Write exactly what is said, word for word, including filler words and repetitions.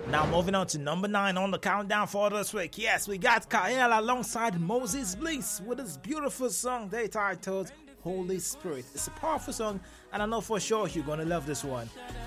Now moving on to number nine on the countdown for this week. Yes, we got Kael alongside Moses Bliss with his beautiful song they titled Holy Spirit. It's a powerful song, and I know for sure you're going to love this one.